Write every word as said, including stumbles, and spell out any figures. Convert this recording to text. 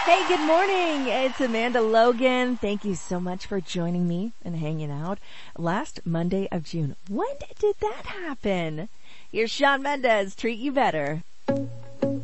Hey, good morning. It's Amanda Logan. Thank you so much for joining me and hanging out. Last Monday of June. When did that happen? Here's Shawn Mendes. Treat You Better.